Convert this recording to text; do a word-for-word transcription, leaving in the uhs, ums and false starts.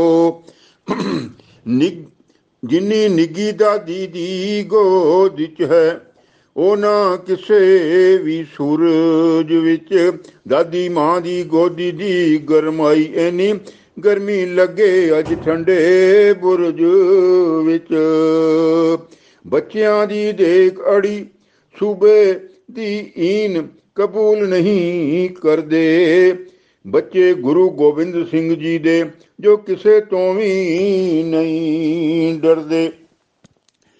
ਨਿਗ ਜਿੰਨੀ ਨਿੱਗੀ ਦਾਦੀ ਦੀ ਗੋਦ 'ਚ ਹੈ, ਉਹ ਨਾ ਕਿਸੇ ਵੀ ਸੂਰਜ ਵਿੱਚ। ਦਾਦੀ ਮਾਂ ਦੀ ਗੋਦੀ ਦੀ ਗਰਮਾਈ ਐਨੀ, ਗਰਮੀ ਲੱਗੇ ਅੱਜ ਠੰਡੇ ਬੁਰਜ ਵਿੱਚ। ਬੱਚਿਆਂ ਦੀ ਦੇਖ ਅੜੀ ਸੂਬੇ ਦੀ ਈਨ ਕਬੂਲ ਨਹੀਂ ਕਰਦੇ। ਬੱਚੇ ਗੁਰੂ ਗੋਬਿੰਦ ਸਿੰਘ ਜੀ ਦੇ, ਜੋ ਕਿਸੇ ਤੋਂ ਵੀ ਨਹੀਂ ਡਰਦੇ।